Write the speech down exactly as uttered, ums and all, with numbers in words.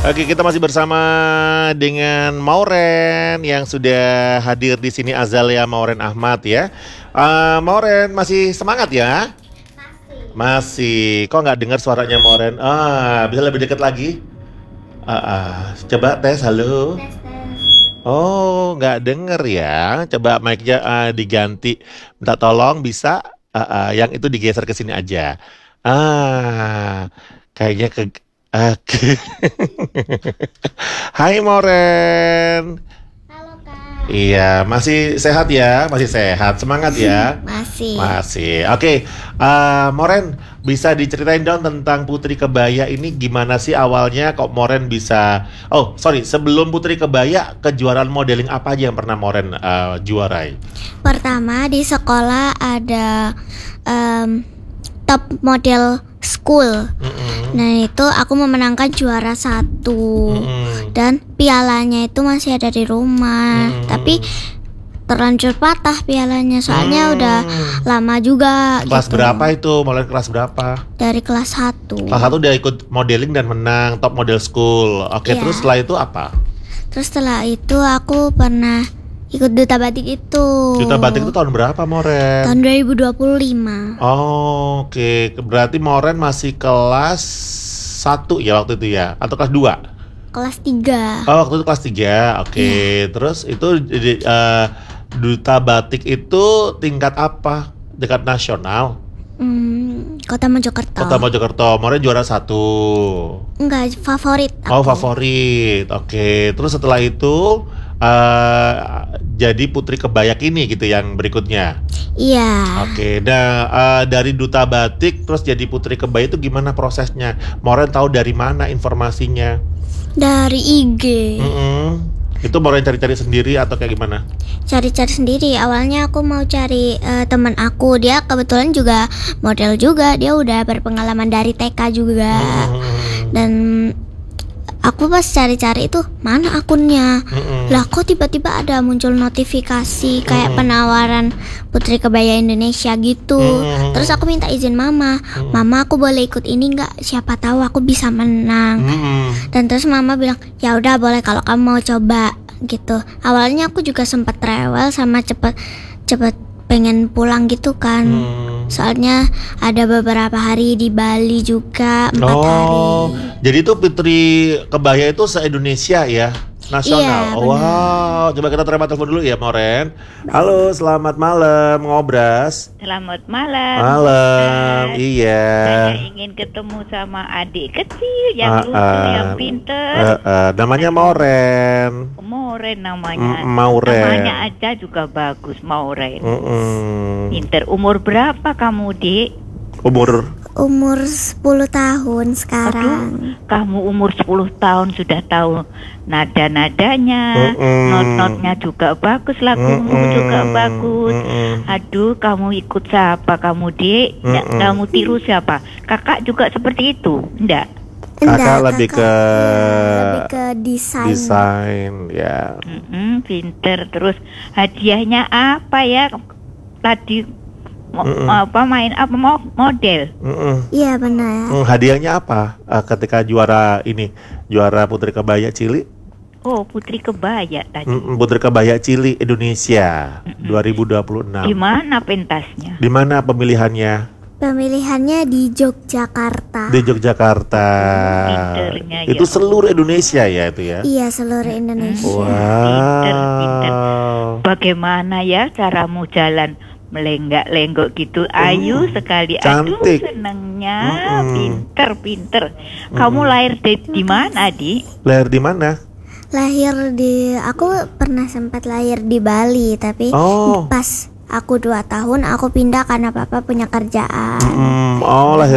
Oke, kita masih bersama dengan Mauren yang sudah hadir di sini, Azalia Mauren Ahmad ya. Uh, Mauren masih semangat ya? Masih. Masih. Kok nggak dengar suaranya Mauren? Ah, bisa lebih dekat lagi? Uh, uh. Coba tes, halo. Tes, tes. Oh, nggak denger ya? Coba mic-nya uh, diganti. Minta tolong bisa? Uh, uh, yang itu digeser ke sini aja. Ah, kayaknya ke. Oke. Hai Mauren. Halo Kak. Iya, masih sehat ya? Masih sehat, semangat ya? Masih. Masih. Oke, uh, Mauren, bisa diceritain dong tentang Putri Kebaya ini gimana sih awalnya kok Mauren bisa? Oh, sorry, sebelum Putri Kebaya, kejuaraan modeling apa aja yang pernah Mauren uh, juarai? Pertama di sekolah ada um, top model school. Mm-mm. Nah itu aku memenangkan juara satu. Mm-mm. Dan pialanya itu masih ada di rumah. Mm-mm. Tapi terlanjur patah pialanya soalnya mm. udah lama juga. Kelas gitu. Berapa itu? Mulai kelas berapa? Dari kelas satu. Kelas satu udah ikut modeling dan menang top model school. Oke, yeah. Terus setelah itu apa? Terus setelah itu aku pernah ikut Duta Batik itu. Duta Batik itu tahun berapa, Mauren? Tahun dua ribu dua puluh lima. Oh, oke. Okay. Berarti Mauren masih kelas satu ya waktu itu ya? Atau kelas dua? Kelas tiga. Oh, waktu itu kelas tiga. Oke. Okay. Yeah. Terus itu uh, Duta Batik itu tingkat apa? Tingkat nasional? Hmm, Kota Mojokerto. Kota Mojokerto. Mauren juara satu. Enggak, favorit aku. Oh, favorit. Oke. Okay. Terus setelah itu Uh, jadi Putri Kebaya ini gitu yang berikutnya. Iya. Oke, okay. Nah uh, dari Duta Batik terus jadi Putri Kebaya itu gimana prosesnya? Mauren tahu dari mana informasinya? Dari I G. Mm-hmm. Itu Mauren cari-cari sendiri atau kayak gimana? Cari-cari sendiri. Awalnya aku mau cari uh, teman aku. Dia kebetulan juga model juga. Dia udah berpengalaman dari T K juga. Mm-hmm. Dan aku pas cari-cari itu mana akunnya. Mm-mm. Lah kok tiba-tiba ada muncul notifikasi kayak Mm-mm. penawaran Putri Kebaya Indonesia gitu. Mm-mm. Terus aku minta izin mama. Mm-mm. Mama, aku boleh ikut ini nggak? Siapa tahu aku bisa menang. Mm-mm. Dan terus mama bilang ya udah boleh kalau kamu mau coba gitu. Awalnya aku juga sempat rewel sama cepet cepet pengen pulang gitu kan. Hmm. Soalnya ada beberapa hari di Bali juga, empat oh, hari. Jadi itu Putri Kebaya itu se-Indonesia ya? Nasional. Iya, oh, wow, coba kita terima telepon dulu ya, Mauren. Halo, selamat malam, Ngobras. Selamat malam. Malam, uh, iya. Saya ingin ketemu sama adik kecil yang uh, lucu, uh, yang pinter. Uh, uh, namanya Mauren. Mauren namanya. Mm, Mauren. Namanya aja juga bagus, Mauren. Mm-mm. Pinter. Umur berapa kamu, Dik? Umur Umur sepuluh tahun sekarang. Aduh, kamu umur sepuluh tahun sudah tahu nada-nadanya, mm-mm. not-notnya juga bagus, lagumu mm-mm. juga bagus. Mm-mm. Aduh, kamu ikut siapa kamu, Dik? Nggak, kamu tiru siapa? Kakak juga seperti itu? Enggak? Kakak lebih ke ya, lebih ke desain. Desain, ya. Mm-mm, pinter. Terus hadiahnya apa ya? Tadi Mo- apa main apa mau model? Iya benar. Mm, hadiahnya apa uh, ketika juara ini juara Putri Kebaya Cili? Oh, Putri Kebaya tadi. Mm, Putri Kebaya Cili Indonesia Mm-mm. dua ribu dua puluh enam. Di mana pentasnya? Di mana pemilihannya? Pemilihannya di Yogyakarta. Di Yogyakarta. Pinternya, itu ya seluruh Indonesia ya itu ya? Iya, seluruh Indonesia. Wow. Pinter, pinter. Bagaimana ya caramu jalan? Melenggak-lenggok gitu, ayu mm, sekali. Cantik. Aduh, senengnya, Mm-mm. pinter-pinter. Kamu Mm-mm. lahir di, di mana, Di? Lahir di mana? Lahir di, aku pernah sempat lahir di Bali, tapi oh. pas aku dua tahun aku pindah karena papa punya kerjaan. Mm-mm. Oh, lahir